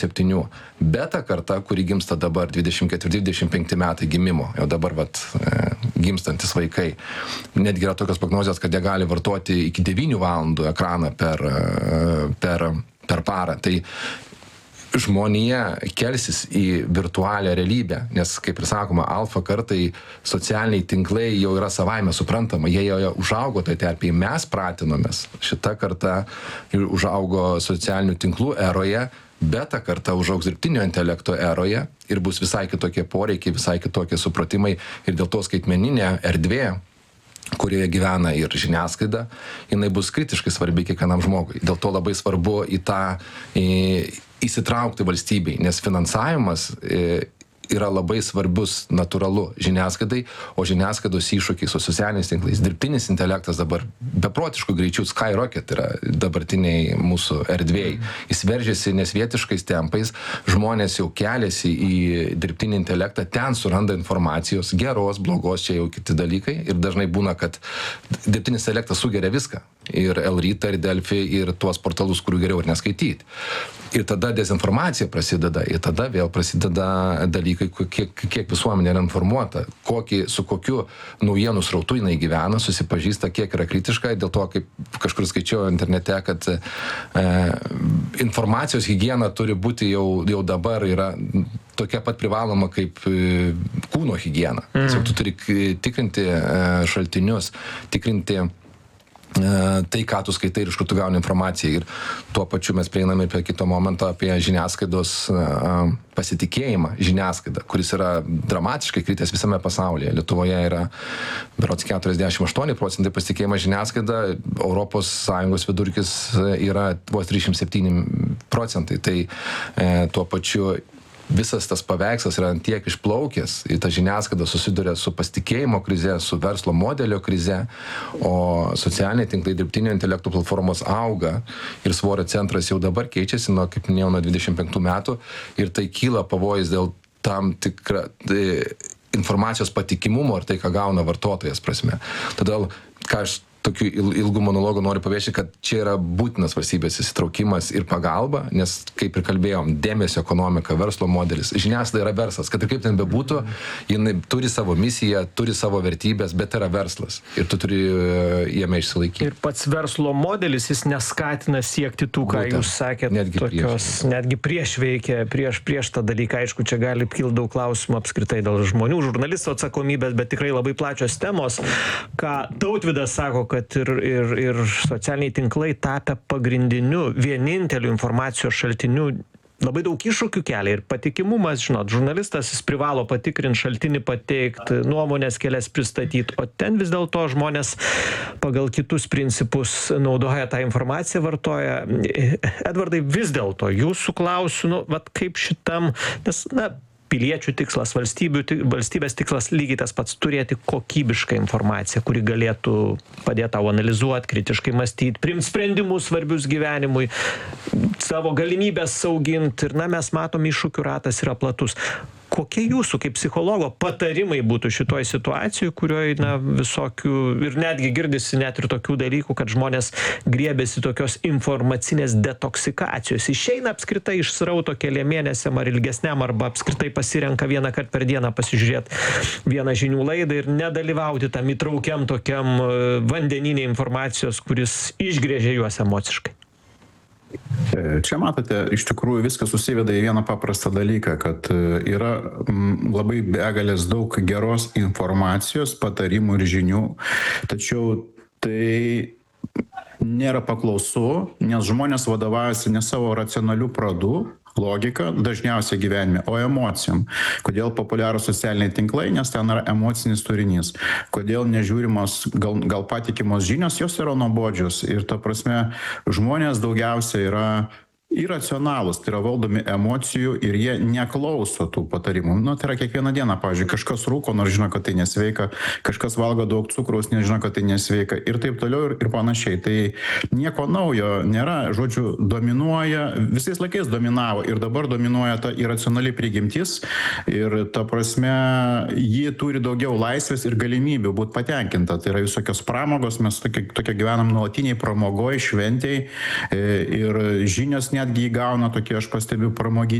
7. Beta karta, kuri gimsta dabar 24-25 metai gimimo, jau dabar gimstantis vaikai. Netgi yra tokios prognozijos, kad jie gali vartoti iki 9 valandų ekraną per parą. Tai žmonija kelsis į virtualią realybę, nes, kaip ir sakoma, alfa kartai socialiniai tinklai jau yra savaime suprantama, jie jau užaugo tai terpėje, mes pratinomės. Šita karta užaugo socialinių tinklų eroje, beta karta užaugs dirbtinio intelekto eroje ir bus visai kitokie poreikiai, visai kitokie supratimai ir dėl to skaitmeninė erdvė, kurioje gyvena ir žiniasklaida, jinai bus kritiškai svarbi kiekvienam žmogui. Dėl to labai svarbu į tą įsitraukti valstybei, nes finansavimas yra labai svarbus natūralu žiniasklaidai, o žiniasklaidos iššūkiai su socialiniais tinklais. Dirbtinis intelektas dabar beprotiškų greičių skyrocket yra dabartiniai mūsų erdvėjai. Jis veržiasi nesvietiškais tempais, žmonės jau keliasi į dirbtinį intelektą, ten suranda informacijos, geros, blogos, čia jau kiti dalykai. Ir dažnai būna, kad dirbtinis intelektas sugeria viską. Ir L-rytą, ir Delfi, ir tuos portalus, kurių geriau ir neskaityti. Ir tada dezinformacija prasideda, ir tada vėl prasideda dalykai, kiek visuomenė yra informuota, su kokiu naujienų srautu jinai gyvena, susipažįsta, kiek yra kritiška. Dėl to, kaip kažkur skaičiau internete, kad informacijos higiena turi būti jau dabar yra tokia pat privaloma kaip kūno higiena. Tu turi tikrinti šaltinius, tikrinti tai, ką tu skaitai ir iš kur tu gauni informaciją. Ir tuo pačiu mes prieiname prie kito momento apie žiniasklaidos pasitikėjimą žiniasklaidą, kuris yra dramatiškai kritęs visame pasaulyje. Lietuvoje yra berods 48% pasitikėjimas žiniasklaida, ES vidurkis yra vos 37%. Tai tuo pačiu visas tas paveikslas yra tiek išplaukęs, ir ta žiniasklaida susiduria su pasitikėjimo krize, su verslo modelio krize, o socialiniai tinklai, dirbtinio intelekto platformos auga ir svorio centras jau dabar keičiasi, kaip minėjau, nuo 25 metų ir tai kyla pavojus dėl tam tikrą informacijos patikimumo ir tai, ką gauna vartotojas prasme. Todėl, ką aš tokiu ilgų monologų noriu pabrėžti, kad čia yra būtinas valstybės įsitraukimas ir pagalba, nes, kaip ir kalbėjom, dėmesio ekonomika, verslo modelis, žiniasklaida yra verslas, kad ir kaip ten bebūtų, jinai turi savo misiją, turi savo vertybės, bet yra verslas ir tu turi jame išsilaikyti. Ir pats verslo modelis, jis neskatina siekti tų, ką jūs sakėt, netgi prieš veikia, prieš tą dalyką. Aišku, čia gali kilti daug klausimų apskritai dėl žmonių, žurnalistų atsakomybės, bet tikrai labai plačios temos, ką Tautvydas sako, kad ir socialiniai tinklai tapę pagrindiniu, vieninteliu informacijos šaltiniu, labai daug iššūkių kelia ir patikimumas, žinot, žurnalistas jis privalo patikrinti šaltinį, pateikti, nuomonės kelias pristatyti, o ten vis dėlto žmonės pagal kitus principus naudoja tą informaciją, vartoja. Edvardai, vis dėlto jūsų klausiu, kaip šitam, nes, piliečių tikslas, valstybės tikslas lygiai tas pats turėti kokybišką informaciją, kuri galėtų padėti tau analizuoti, kritiškai mąstyti, priimti sprendimus svarbius gyvenimui, savo galimybės sauginti. Ir mes matom, iššūkių ratas yra platus. Kokie jūsų, kaip psichologo, patarimai būtų šitoj situacijoj, kurioje visokių, ir netgi girdisi net ir tokių dalykų, kad žmonės griebėsi tokios informacinės detoksikacijos. Išeina apskritai iš srauto keliam mėnesiam ar ilgesniam, arba apskritai pasirenka vieną kartą per dieną pasižiūrėti vieną žinių laidą ir nedalyvauti tam įtraukiam tokiam vandeninė informacijos, kuris išgrėžia juos emociškai. Čia matote, iš tikrųjų viskas susiveda į vieną paprastą dalyką, kad yra labai begalės daug geros informacijos, patarimų ir žinių, tačiau tai nėra paklausu, nes žmonės vadovaujasi ne savo racionalių pradų, logika dažniausiai gyvenime, o emocijom. Kodėl populiarūs socialiniai tinklai, nes ten yra emocinis turinys. Kodėl nežiūrimos gal patikimos žinios, jos yra nuobodžios. Ir ta prasme, žmonės daugiausiai yra iracionalūs, tai yra valdomi emocijų ir jie neklauso tų patarimų. Tai yra kiekvieną dieną, pavyzdžiui, kažkas rūko, nors žino, kad tai nesveika, kažkas valgo daug cukraus, nežino, kad tai nesveika ir taip toliau ir panašiai. Tai nieko naujo nėra, žodžiu, dominuoja, visais laikais dominavo ir dabar dominuoja ta iracionali prigimtis ir ta prasme, ji turi daugiau laisvės ir galimybių būti patenkinta. Tai yra visokios pramogos, mes tokia gyvenam nuolatiniai pramogoj, šventėj ir žinios netgi įgauna tokį, aš pastebiu, pramoginį